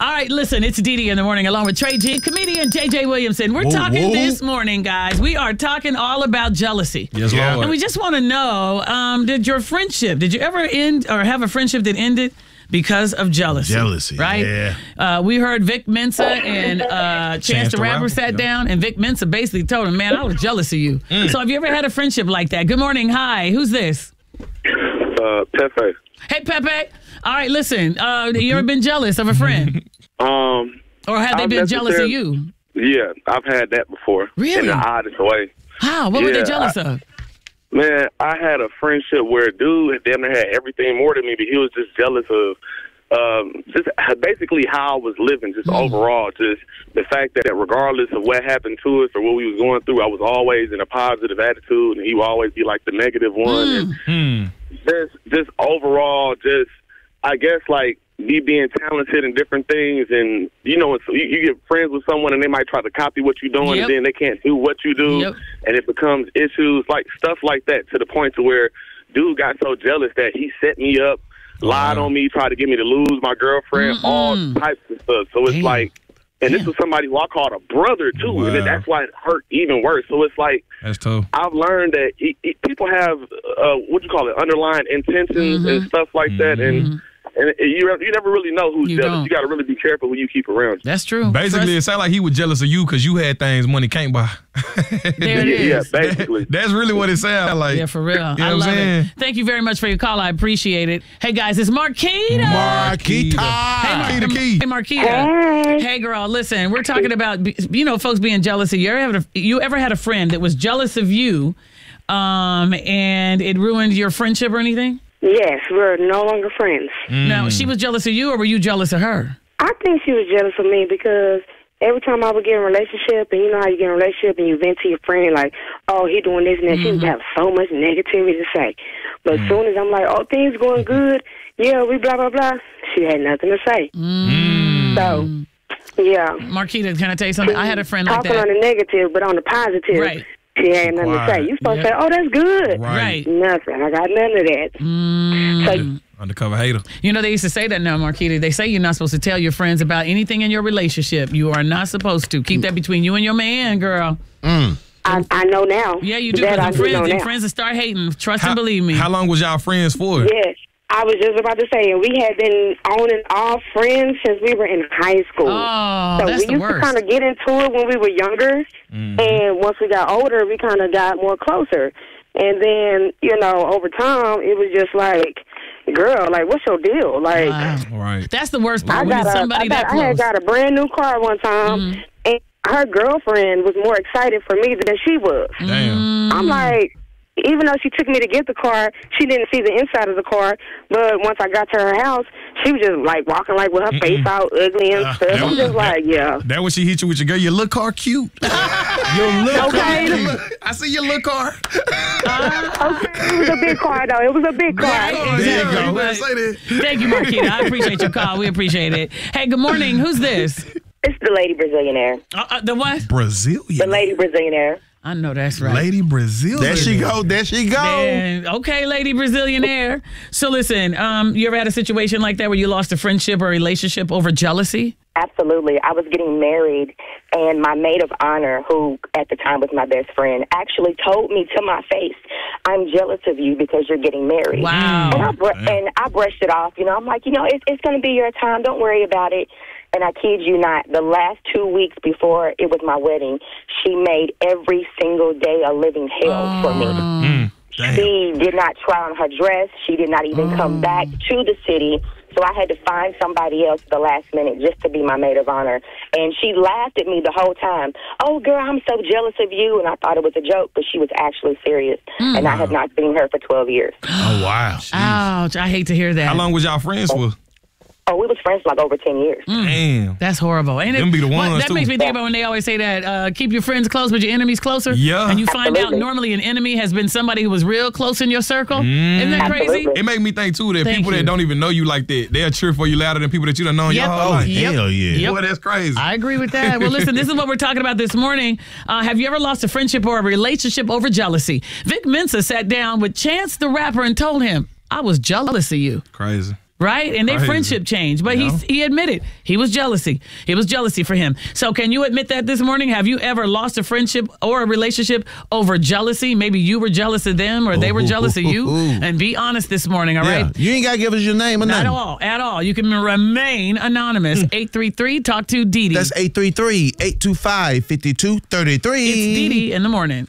All right, listen, it's Dee in the morning along with Trey G, comedian JJ Williamson. We're talking this morning, guys. We are talking all about jealousy. Yes, Lord. And we just want to know, did you ever end or have a friendship that ended because of jealousy? Jealousy, right? yeah. We heard Vic Mensa and Chance the Rapper sat down, and Vic Mensa basically told him, man, I was jealous of you. So have you ever had a friendship like that? Good morning. Hi. Who's this? Pepe. Hey, Pepe. All right, listen. You ever been jealous of a friend? Or have they been jealous of you? Yeah, I've had that before. Really? In the oddest way. How? What were they jealous of? Man, I had a friendship where a dude damn near had everything more than me, but he was just jealous of just basically how I was living, just overall, just the fact that regardless of what happened to us or what we was going through, I was always in a positive attitude, and he would always be like the negative one. And just overall, just I guess like me being talented in different things, and you know, you get friends with someone and they might try to copy what you're doing, and then they can't do what you do, and it becomes issues like stuff like that, to the point to where dude got so jealous that he set me up, lied on me, tried to get me to lose my girlfriend, all types of stuff. So it's like, and this was somebody who I called a brother too, and that's why it hurt even worse. So it's like, that's tough. I've learned that people have what you call it, underlying intentions and stuff like that, and you never really know who's jealous. You got to really be careful who you keep around. That's true. Basically, it sounds like he was jealous of you because you had things money can't buy. There it is. Yeah, basically. That's really what it sounds like. Yeah, for real. You know I what love I'm saying? it. Thank you very much for your call. I appreciate it. Hey, guys, it's Marquita. Hey, Marquita. Hey, girl, listen, we're talking about, folks being jealous of you. You ever had a friend that was jealous of you and it ruined your friendship or anything? Yes, we're no longer friends. Now, she was jealous of you, or were you jealous of her? I think she was jealous of me because every time I would get in a relationship, and you know how you get in a relationship and you vent to your friend like, oh, he doing this and that, she would have so much negativity to say. But as soon as I'm like, oh, things going good, yeah, we blah, blah, blah, she had nothing to say. So, yeah. Marquita, can I tell you something? I had a friend like that. Talking on the negative, but on the positive. Right. She ain't nothing to say. You supposed to say, oh, that's good. Right. Nothing. I got none of that. So, undercover hater. You know, they used to say that now, Marquita. They say you're not supposed to tell your friends about anything in your relationship. You are not supposed to. Keep that between you and your man, girl. I know now. Yeah, you do. Your friends will start hating. Trust and believe me. How long was y'all friends for? Yes. I was just about to say, we had been on and off friends since we were in high school. Oh, so that's we used to kind of get into it when we were younger, and once we got older, we kind of got more closer. And then, over time, it was just like, girl, like, what's your deal? Like, right. That's the worst part. I had got a brand new car one time, and her girlfriend was more excited for me than she was. Damn. I'm like, even though she took me to get the car, she didn't see the inside of the car. But once I got to her house, she was just like walking like with her face out ugly and stuff. I'm just like, yeah. That when she hit you with your girl, your little car cute. Your little car cute. I see your little car. Okay, it was a big car though. It was a big car. Right, there you go. Thank you, Marquita. I appreciate your call. We appreciate it. Hey, good morning. Who's this? It's the Lady Brazilianaire. The what? Brazilian. The Lady Brazilianaire. I know that's right. Lady Brazilian. There she go. There she go. Okay, Lady Brazilianaire. So listen, you ever had a situation like that where you lost a friendship or relationship over jealousy? Absolutely. I was getting married, and my maid of honor, who at the time was my best friend, actually told me to my face, I'm jealous of you because you're getting married. Wow. And I brushed it off. I'm like, it's going to be your time. Don't worry about it. And I kid you not, the last 2 weeks before it was my wedding, she made every single day a living hell for me. She did not try on her dress. She did not even come back to the city. So I had to find somebody else at the last minute just to be my maid of honor. And she laughed at me the whole time. Oh, girl, I'm so jealous of you. And I thought it was a joke, but she was actually serious. And I have not seen her for 12 years. Oh, wow. Ouch. I hate to hear that. How long was y'all friends for? Oh, we was friends for like over 10 years. Damn. That's horrible. Ain't it? Them be the ones, that makes me think about when they always say that, keep your friends close, but your enemies closer. Yeah. And you find out normally an enemy has been somebody who was real close in your circle. Isn't that crazy? It make me think, too, that people that don't even know you like that, they'll cheer for you louder than people that you don't know your whole life. Hell yeah. Boy, that's crazy. I agree with that. Well, listen, this is what we're talking about this morning. Have you ever lost a friendship or a relationship over jealousy? Vic Mensa sat down with Chance the Rapper and told him, I was jealous of you. Crazy. Right? And their Crazy. friendship changed. But he admitted he was jealousy. It was jealousy for him. So can you admit that this morning? Have you ever lost a friendship or a relationship over jealousy? Maybe you were jealous of them or they were jealous of you. And be honest this morning, all right? You ain't got to give us your name or nothing. At all. You can remain anonymous. 833 Talk to Dee Dee. That's 833-825-5233. It's Dee Dee in the morning.